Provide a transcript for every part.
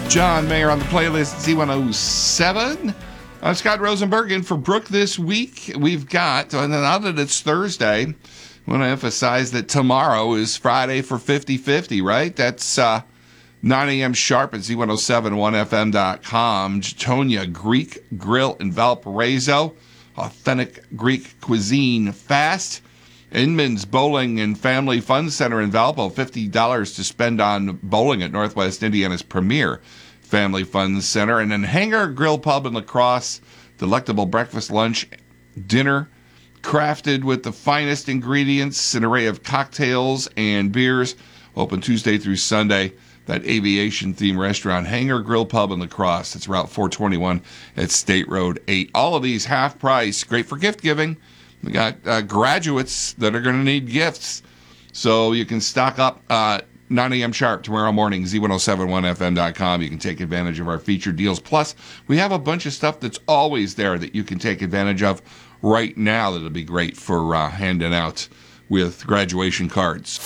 John Mayer on the playlist Z107. I'm Scott Rosenberg in for Brooke this week. We've got, and now that it's Thursday, I want to emphasize that tomorrow is Friday for 50-50, right? That's 9 a.m. sharp at Z1071FM.com. Jetonia Greek Grill in Valparaiso. Authentic Greek cuisine fast. Inman's Bowling and Family Fun Center in Valpo, $50 to spend on bowling at Northwest Indiana's premier family fun center. And then Hangar Grill Pub in La Crosse, delectable breakfast, lunch, dinner, crafted with the finest ingredients, an array of cocktails and beers, open Tuesday through Sunday. That aviation-themed restaurant, Hangar Grill Pub in La Crosse. It's Route 421 at State Road 8. All of these half price, great for gift giving. We got graduates that are going to need gifts. So you can stock up 9 a.m. sharp tomorrow morning, Z1071FM.com. You can take advantage of our featured deals. Plus, we have a bunch of stuff that's always there that you can take advantage of right now that'll be great for handing out with graduation cards.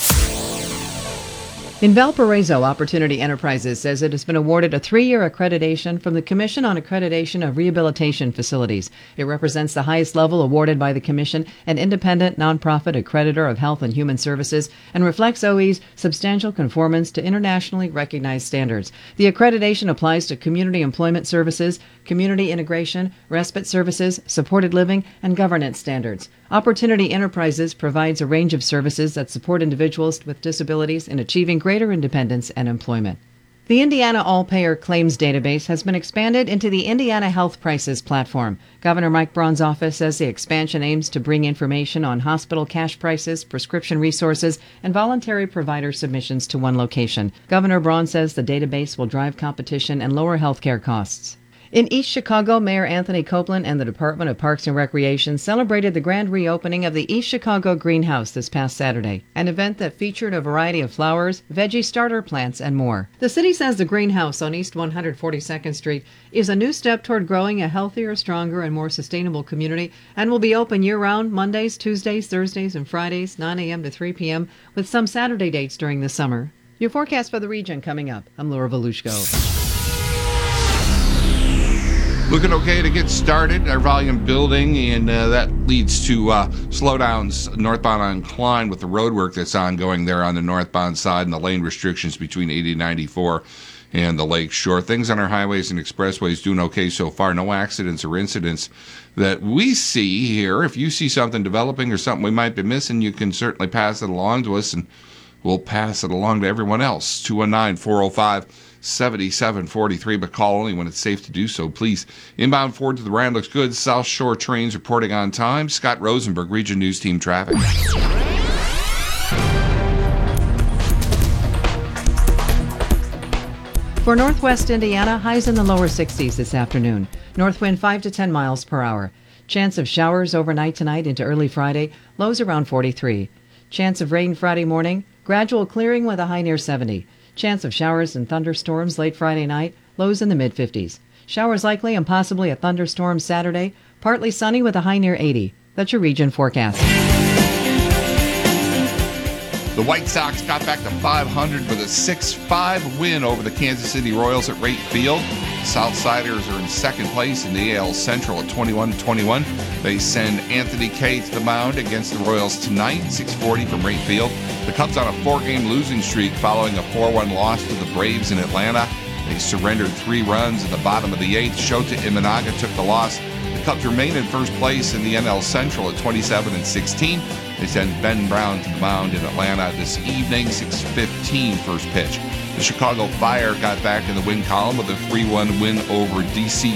In Valparaiso, Opportunity Enterprises says it has been awarded a 3-year accreditation from the Commission on Accreditation of Rehabilitation Facilities. It represents the highest level awarded by the Commission, an independent nonprofit accreditor of health and human services, and reflects OE's substantial conformance to internationally recognized standards. The accreditation applies to community employment services, community integration, respite services, supported living, and governance standards. Opportunity Enterprises provides a range of services that support individuals with disabilities in achieving greater independence and employment. The Indiana All-Payer Claims Database has been expanded into the Indiana Health Prices platform. Governor Mike Braun's office says the expansion aims to bring information on hospital cash prices, prescription resources, and voluntary provider submissions to one location. Governor Braun says the database will drive competition and lower healthcare costs. In East Chicago, Mayor Anthony Copeland and the Department of Parks and Recreation celebrated the grand reopening of the East Chicago Greenhouse this past Saturday, an event that featured a variety of flowers, veggie starter plants, and more. The city says the greenhouse on East 142nd Street is a new step toward growing a healthier, stronger, and more sustainable community and will be open year-round Mondays, Tuesdays, Thursdays, and Fridays, 9 a.m. to 3 p.m., with some Saturday dates during the summer. Your forecast for the region coming up. I'm Laura Volushko. Looking okay to get started. Our volume building, and that leads to slowdowns northbound on Klein with the road work that's ongoing there on the northbound side and the lane restrictions between 80 and 94 and the Lake Shore. Things on our highways and expressways doing okay so far. No accidents or incidents that we see here. If you see something developing or something we might be missing, you can certainly pass it along to us, and we'll pass it along to everyone else. 219-405-7743, but call only when it's safe to do so, please. Inbound Ford to the Rand looks good. South Shore trains reporting on time. Scott Rosenberg, Region News Team Traffic. For Northwest Indiana, highs in the lower 60s this afternoon. North wind 5 to 10 miles per hour. Chance of showers overnight tonight into early Friday. Lows around 43. Chance of rain Friday morning. Gradual clearing with a high near 70. Chance of showers and thunderstorms late Friday night, lows in the mid-50s. Showers likely and possibly a thunderstorm Saturday, partly sunny with a high near 80. That's your region forecast. The White Sox got back to 500 with a 6-5 win over the Kansas City Royals at Wright Field. Southsiders are in second place in the AL Central at 21-21. They send Anthony Kay to the mound against the Royals tonight, 6:40 from Wright Field. The Cubs on a 4-game losing streak following a 4-1 loss to the Braves in Atlanta. They surrendered 3 runs in the bottom of the 8th. Shota Imanaga took the loss. The Cubs remain in first place in the NL Central at 27-16. They send Ben Brown to the mound in Atlanta this evening, 6:15 first pitch. The Chicago Fire got back in the win column with a 3-1 win over D.C.